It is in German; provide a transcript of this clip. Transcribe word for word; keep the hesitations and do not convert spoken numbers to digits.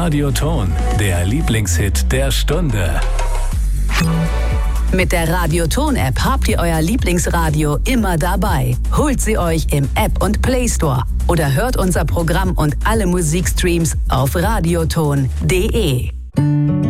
Radioton, der Lieblingshit der Stunde. Mit der Radioton-App habt ihr euer Lieblingsradio immer dabei. Holt sie euch im App- und Play Store oder hört unser Programm und alle Musikstreams auf radioton punkt de.